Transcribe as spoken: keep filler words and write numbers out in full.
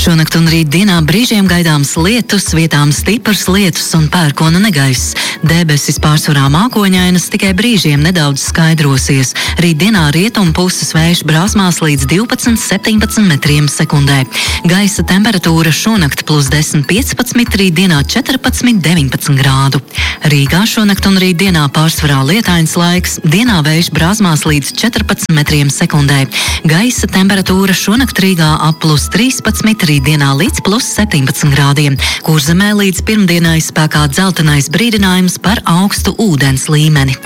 Šonakt un rīt dienā brīžiem gaidāms lietus, vietām stiprs lietus un pērkona negaiss. Debesis pārsvarā mākoņainas, tikai brīžiem nedaudz skaidrosies. Rīt dienā rietumu puses vējš brāzmās līdz divpadsmit septiņpadsmit metriem sekundē. Gaisa temperatūra šonakt plus desmit piecpadsmit, rīt dienā četrpadsmit deviņpadsmit grādu. Rīgā šonakt un rīt dienā pārsvarā lietains laiks, dienā vējš brāzmās līdz četrpadsmit metriem sekundē. Gaisa temperatūra šonakt Rīgā ap plus trīspadsmit, rītdienā līdz plus septiņpadsmit grādiem. Kurzemē līdz pirmdienai spēkā dzeltenais brīdinājums par augstu ūdens līmeni.